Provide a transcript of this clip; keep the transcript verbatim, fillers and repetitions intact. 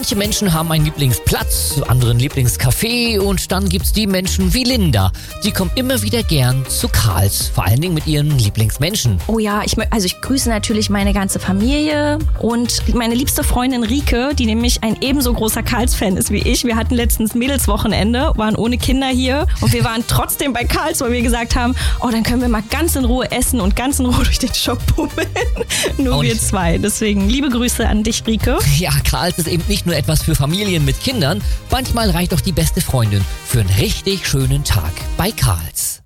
Manche Menschen haben einen Lieblingsplatz, andere ein Lieblingscafé und dann gibt's die Menschen wie Linda. Die kommen immer wieder gern zu Karls, vor allen Dingen mit ihren Lieblingsmenschen. Oh ja, ich, also ich grüße natürlich meine ganze Familie und meine liebste Freundin Rike, die nämlich ein ebenso großer Karls-Fan ist wie ich. Wir hatten letztens Mädelswochenende, waren ohne Kinder hier und wir waren trotzdem bei Karls, weil wir gesagt haben, oh, dann können wir mal ganz in Ruhe essen und ganz in Ruhe durch den Shop bummeln. Nur und wir zwei. Deswegen liebe Grüße an dich, Rike. Ja, Karls ist eben nicht nur etwas für Familien mit Kindern. Manchmal reicht auch die beste Freundin für einen richtig schönen Tag bei Karls.